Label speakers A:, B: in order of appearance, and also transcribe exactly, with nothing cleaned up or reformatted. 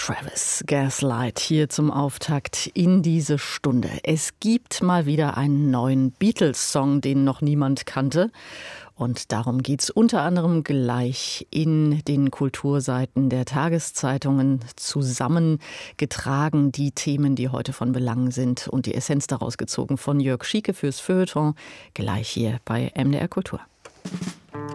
A: Travis, Gaslight, hier zum Auftakt in diese Stunde. Es gibt mal wieder einen neuen Beatles-Song, den noch niemand kannte. Und darum geht's unter anderem gleich in den Kulturseiten der Tageszeitungen zusammengetragen. Die Themen, die heute von Belang sind und die Essenz daraus gezogen von Jörg Schieke fürs Feuilleton. Gleich hier bei M D R Kultur.